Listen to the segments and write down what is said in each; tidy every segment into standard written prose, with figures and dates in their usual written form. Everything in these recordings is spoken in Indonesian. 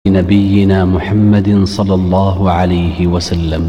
نبينا محمد صلى الله عليه وسلم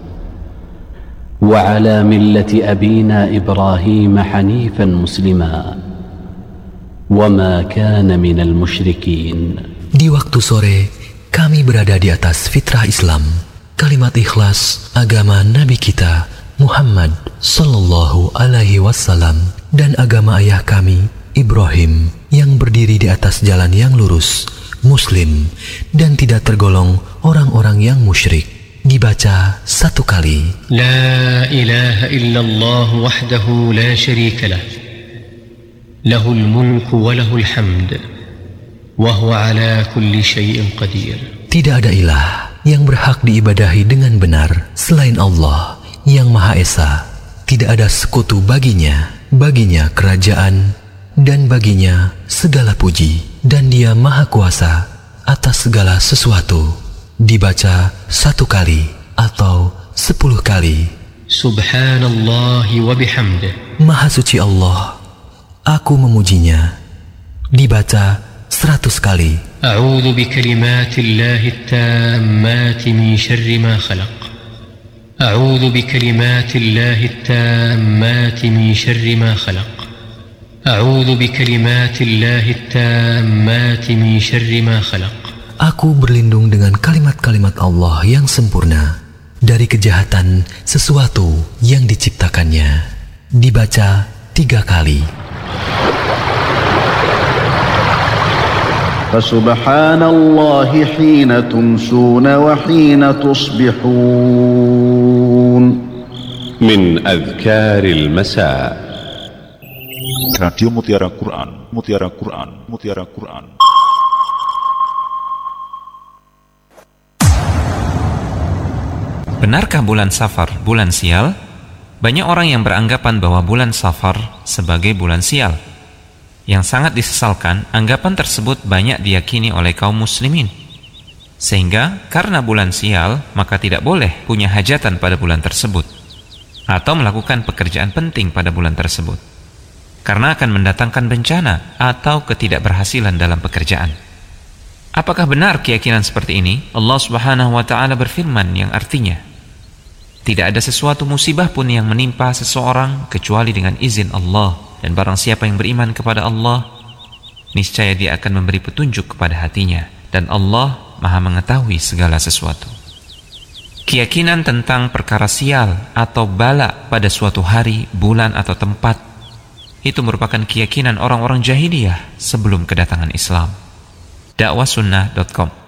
وعلى ملة أبينا إبراهيم حنيفا مسلما وما كان من المشركين. Di waktu sore, kami berada di atas fitrah Islam, kalimat ikhlas agama Nabi kita Muhammad sallallahu alaihi wasallam dan agama ayah kami Ibrahim yang berdiri di atas jalan yang lurus, Muslim, dan tidak tergolong orang-orang yang musyrik. Dibaca satu kali. La ilaha illallah wahdahu la syarika lah. Lahul mulku wa lahul hamd. Wa huwa ala kulli syai'in qadir. Tidak ada ilah yang berhak diibadahi dengan benar selain Allah yang Maha Esa. Tidak ada sekutu baginya. Baginya kerajaan dan baginya segala puji. Dan Dia Maha Kuasa atas segala sesuatu. Dibaca satu kali atau 10 kali. Subhanallahi wa bihamdih. Maha suci Allah, aku memujinya. Dibaca 100 kali. A'udzu bikalimatillahi tammati min syarri ma khalaq. A'udzu bikalimatillahi tammati min syarri ma khalaq. A'udzu bikalimatillahi tammati min syarri ma khalaq. Aku berlindung dengan kalimat-kalimat Allah yang sempurna dari kejahatan sesuatu yang diciptakannya. Dibaca 3 kali. Fasubhanallahi hina tumsuna wa hina tusbihun. Min adhkaril masa. Radio Mutiara Quran, Mutiara Quran, Mutiara Quran. Benarkah bulan Safar bulan sial? Banyak orang yang beranggapan bahwa bulan Safar sebagai bulan sial. Yang sangat disesalkan, anggapan tersebut banyak diyakini oleh kaum muslimin. Sehingga karena bulan sial, maka tidak boleh punya hajatan pada bulan tersebut atau melakukan pekerjaan penting pada bulan tersebut, karena akan mendatangkan bencana atau ketidakberhasilan dalam pekerjaan. Apakah benar keyakinan seperti ini? Allah Subhanahu wa taala berfirman yang artinya, tidak ada sesuatu musibah pun yang menimpa seseorang kecuali dengan izin Allah, dan barang siapa yang beriman kepada Allah, niscaya dia akan memberi petunjuk kepada hatinya, dan Allah Maha mengetahui segala sesuatu. Keyakinan tentang perkara sial atau bala pada suatu hari, bulan atau tempat itu merupakan keyakinan orang-orang jahiliyah sebelum kedatangan Islam. dakwahsunnah.com